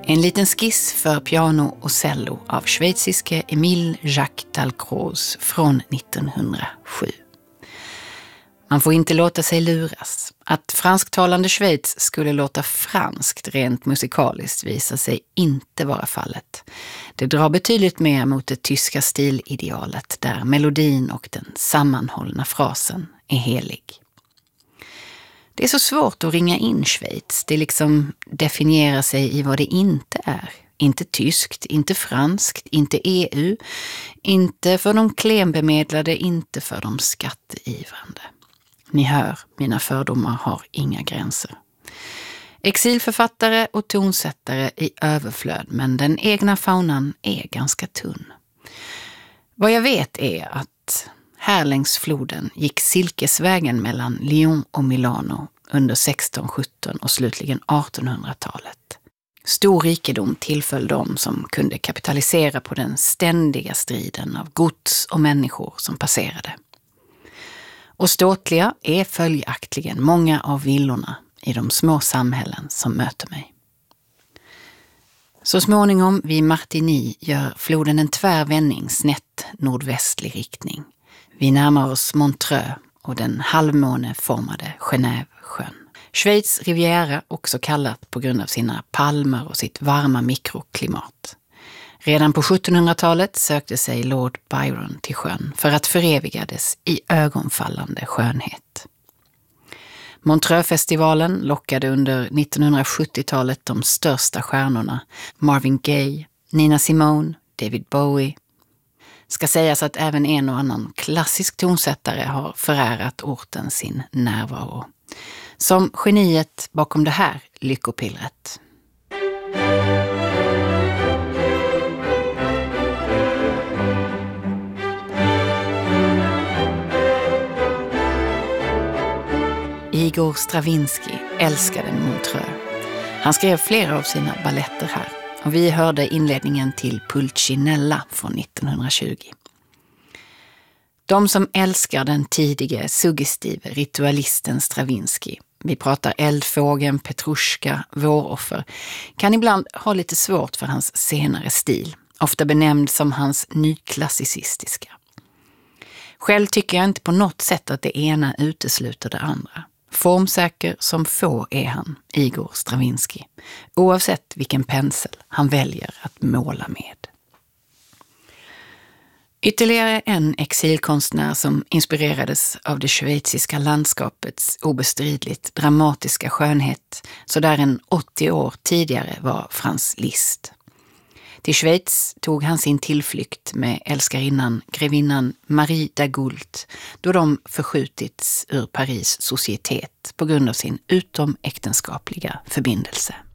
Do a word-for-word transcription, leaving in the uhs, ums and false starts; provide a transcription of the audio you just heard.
En liten skiss för piano och cello av schweiziske Emile Jacques Dalcroze från nittonhundrasju. Man får inte låta sig luras. Att fransktalande Schweiz skulle låta franskt rent musikaliskt visar sig inte vara fallet. Det drar betydligt mer mot det tyska stilidealet där melodin och den sammanhållna frasen är helig. Det är så svårt att ringa in Schweiz. Det liksom definierar sig i vad det inte är. Inte tyskt, inte franskt, inte E U, inte för de klenbemedlade, inte för de skatteivrande. Ni hör, mina fördomar har inga gränser. Exilförfattare och tonsättare i överflöd, men den egna faunan är ganska tunn. Vad jag vet är att här längs floden gick silkesvägen mellan Lyon och Milano under sexton sjutton och slutligen artonhundratalet. Stor rikedom tillföll dem som kunde kapitalisera på den ständiga striden av gods och människor som passerade. Och ståtliga är följaktligen många av villorna i de små samhällen som möter mig. Så småningom vid Martigny gör floden en tvärvändning snett nordvästlig riktning. Vi närmar oss Montreux och den halvmåneformade Genèvesjön. Schweiz Riviera, också kallat på grund av sina palmer och sitt varma mikroklimat. Redan på sjuttonhundratalet sökte sig Lord Byron till sjön för att förevigades i ögonfallande skönhet. Montreux-festivalen lockade under nittonhundrasjuttiotalet de största stjärnorna, Marvin Gaye, Nina Simone, David Bowie. Ska sägas att även en och annan klassisk tonsättare har förärat orten sin närvaro. Som geniet bakom det här lyckopillret. Igor Stravinsky älskade Montreux. Han skrev flera av sina balletter här och vi hörde inledningen till Pulcinella från nittonhundratjugo. De som älskar den tidige suggestive ritualisten Stravinsky, vi pratar Eldfågeln, Petrushka, Våroffer, kan ibland ha lite svårt för hans senare stil, ofta benämnd som hans nyklassicistiska. Själv tycker jag inte på något sätt att det ena utesluter det andra. Formsäker som få är han, Igor Stravinsky, oavsett vilken pensel han väljer att måla med. Ytterligare en exilkonstnär som inspirerades av det schweiziska landskapets obestridligt dramatiska skönhet så där en åttio år tidigare var Franz Liszt. Till Schweiz tog han sin tillflykt med älskarinnan grevinnan Marie Dagoult då de förskjutits ur Paris societet på grund av sin utomäktenskapliga förbindelse.